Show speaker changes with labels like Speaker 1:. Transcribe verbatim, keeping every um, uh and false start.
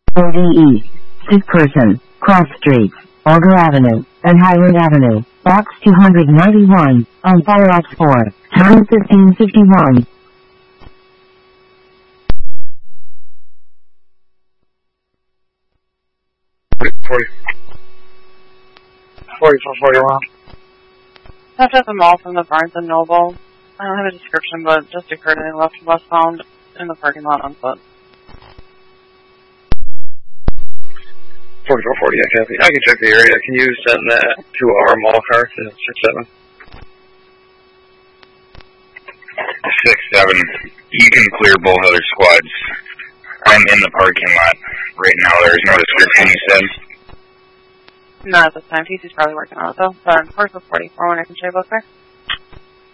Speaker 1: O D East, Sick Person, Cross Streets, Alger Avenue, and Highland Avenue, Box two ninety-one, on Fire Ops four, time fifteen fifty-one.
Speaker 2: forty, forty-four forty-one.
Speaker 3: Left at the mall from the Barnes and Noble. I don't have a description, but just occurred and left westbound in the parking lot on foot.
Speaker 2: forty-four forty, yeah, Kathy. I can check the area. Can you send that to our mall car to six seven?
Speaker 4: six seven. You can clear both other squads. I'm in the parking lot right now. There's no description, you said?
Speaker 3: Not at this time. T C's probably working on it, though. But forty-four forty-four when I can show you both there.